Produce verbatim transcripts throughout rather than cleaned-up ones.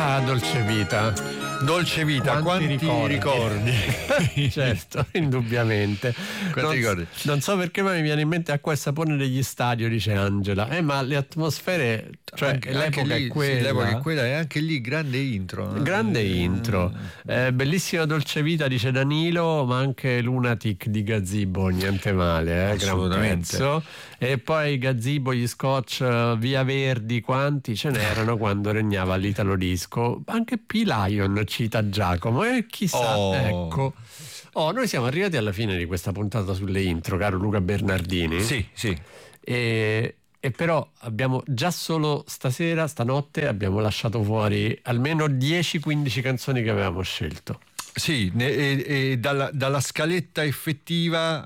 Ah, Dolce Vita. Dolce Vita, quanti, quanti ricordi, ricordi. Certo, indubbiamente. Non, ricordi? non so perché, ma mi viene in mente acqua e sapone degli stadio, dice Angela. Eh, ma le atmosfere, cioè anche, l'epoca anche lì, è quella. Sì, l'epoca è quella, e anche lì grande intro. No? Grande intro. Eh, bellissima Dolce Vita, dice Danilo, ma anche Lunatic di Gazebo, niente male, eh, gran pezzo. E poi Gazebo, gli Scotch, Via Verdi, quanti ce n'erano quando regnava l'Italo Disco. Anche P-Lion cita Giacomo, e chissà, oh. ecco. Oh, noi siamo arrivati alla fine di questa puntata sulle intro, caro Luca Bernardini. Sì, sì. E, e però abbiamo già solo stasera, stanotte, abbiamo lasciato fuori almeno dieci quindici canzoni che avevamo scelto. Sì, e, e dalla, dalla scaletta effettiva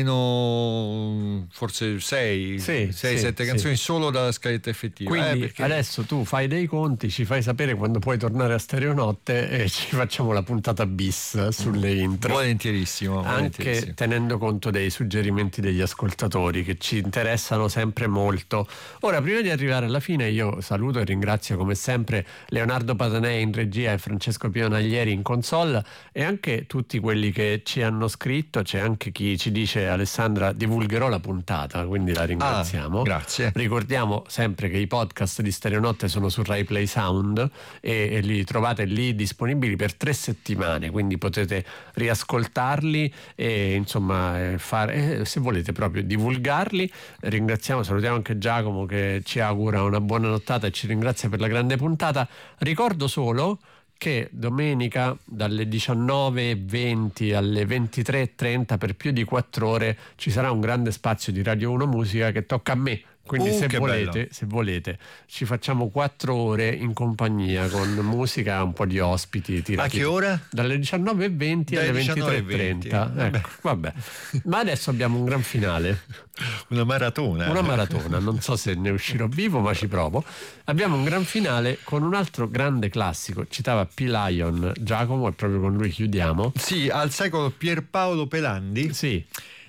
almeno forse sei, sì, sei sì, sette sì. canzoni solo dalla scaletta effettiva. Quindi eh, perché... adesso tu fai dei conti, ci fai sapere quando puoi tornare a Stereonotte e ci facciamo la puntata bis sulle intro. Volentierissimo. Anche volentierissimo. tenendo conto dei suggerimenti degli ascoltatori che ci interessano sempre molto. Ora, prima di arrivare alla fine, io saluto e ringrazio come sempre Leonardo Patanei in regia e Francesco Pionaglieri in console, e anche tutti quelli che ci hanno scritto. C'è anche chi ci dice: Alessandra, divulgherò la puntata, quindi la ringraziamo. Ah, grazie. Ricordiamo sempre che i podcast di Stereonotte sono su Rai Play Sound e, e li trovate lì disponibili per tre settimane, quindi potete riascoltarli e insomma fare, eh, se volete proprio divulgarli. Ringraziamo, salutiamo anche Giacomo che ci augura una buona nottata e ci ringrazia per la grande puntata. Ricordo solo che domenica dalle diciannove e venti alle ventitré e trenta per più di quattro ore ci sarà un grande spazio di Radio uno Musica che tocca a me. Quindi uh, se, volete, bello. se volete ci facciamo quattro ore in compagnia con musica e un po' di ospiti. A che ora? Dalle diciannove e venti alle ventitré e trenta. Ecco, vabbè. Ma adesso abbiamo un gran finale. Una maratona. Una maratona, non so se ne uscirò vivo, ma ci provo. Abbiamo un gran finale con un altro grande classico. Citava P-Lion Giacomo e proprio con lui chiudiamo. Sì, al secolo Pierpaolo Pelandi. Sì.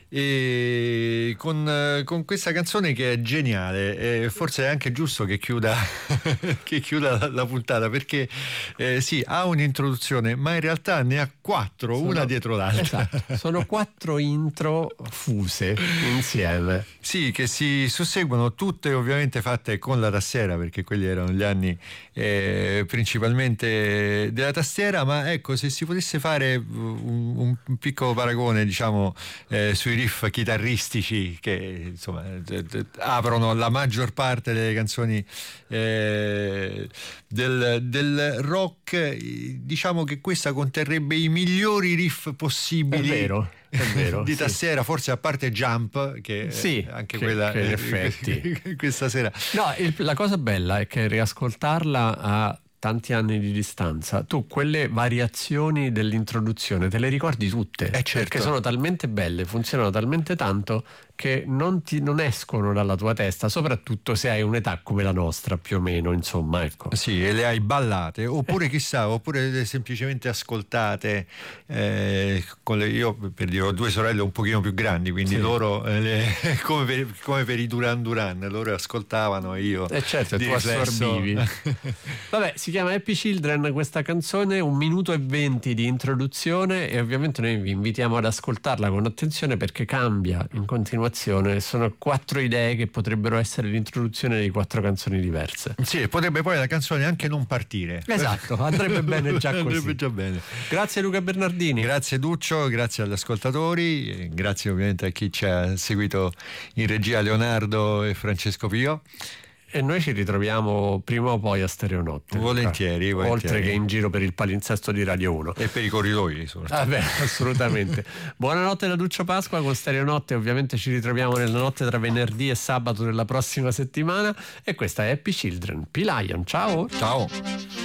E con, con questa canzone che è geniale, e forse è anche giusto che chiuda che chiuda la, la puntata, perché eh, sì, ha un'introduzione, ma in realtà ne ha quattro, sono, una dietro l'altra. Esatto, sono quattro intro fuse insieme. Sì, che si susseguono, tutte ovviamente fatte con la tastiera, perché quelli erano gli anni eh, principalmente della tastiera. Ma ecco, se si potesse fare un, un piccolo paragone, diciamo, eh, sui riff chitarristici che insomma aprono la maggior parte delle canzoni eh, del, del rock, diciamo che questa conterrebbe i migliori riff possibili. È vero, è vero, di sì. tastiera, forse a parte Jump, che sì, anche che, quella che in effetti questa sera. No, il, la cosa bella è che riascoltarla a tanti anni di distanza, tu quelle variazioni dell'introduzione te le ricordi tutte, eh certo. perché sono talmente belle, funzionano talmente tanto che non, ti, non escono dalla tua testa, soprattutto se hai un'età come la nostra, più o meno, insomma, ecco. Sì, e le hai ballate, oppure chissà, oppure semplicemente ascoltate. Eh, con le, io per dire ho due sorelle un pochino più grandi, quindi sì. loro eh, le, come, per, come per i Duran Duran, loro ascoltavano e io eh certo, di tu assorbivi. Vabbè, si chiama Happy Children questa canzone, un minuto e venti di introduzione, e ovviamente noi vi invitiamo ad ascoltarla con attenzione perché cambia in continuazione. Sono quattro idee che potrebbero essere l'introduzione di quattro canzoni diverse. Sì, potrebbe poi la canzone anche non partire. Esatto, andrebbe bene già così. Andrebbe già bene. Grazie Luca Bernardini. Grazie Duccio, grazie agli ascoltatori, grazie ovviamente a chi ci ha seguito in regia, Leonardo e Francesco Pio. E noi ci ritroviamo prima o poi a Stereonotte. Volentieri, volentieri. Oltre che in giro per il palinsesto di Radio uno. E per i corridoi. Ah beh, assolutamente. Buonanotte da Duccio Pasqua con Stereonotte. Ovviamente ci ritroviamo nella notte tra venerdì e sabato della prossima settimana. E questa è Happy Children. P-Lion, ciao. Ciao.